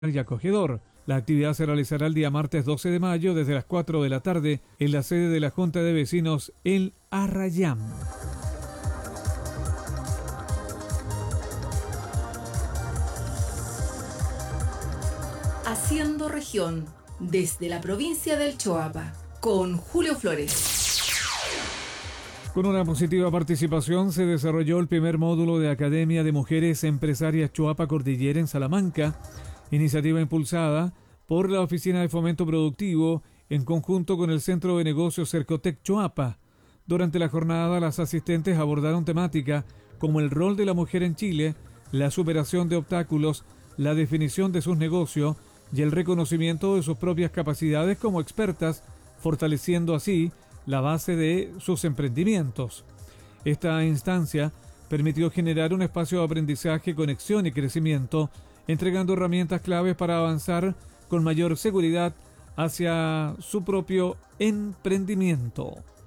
y acogedor. La actividad se realizará el día martes 12 de mayo desde las 4 de la tarde en la sede de la Junta de Vecinos El Arrayán. Haciendo región desde la provincia del Choapa con Julio Flores. Con una positiva participación se desarrolló el primer módulo de Academia de Mujeres Empresarias Choapa Cordillera en Salamanca, iniciativa impulsada por la Oficina de Fomento Productivo en conjunto con el Centro de Negocios Cercotec Choapa. Durante la jornada, las asistentes abordaron temáticas como el rol de la mujer en Chile, la superación de obstáculos, la definición de sus negocios y el reconocimiento de sus propias capacidades como expertas, fortaleciendo así la base de sus emprendimientos. Esta instancia permitió generar un espacio de aprendizaje, conexión y crecimiento, entregando herramientas claves para avanzar con mayor seguridad hacia su propio emprendimiento.